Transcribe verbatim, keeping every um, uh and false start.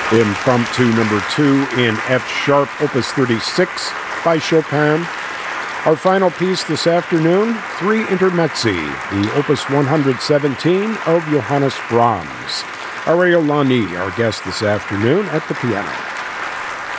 Impromptu number two in F sharp, opus thirty-six by Chopin. Our final piece this afternoon, three intermezzi, the opus one hundred seventeen of Johannes Brahms. Ariel Lani, our guest this afternoon at the piano.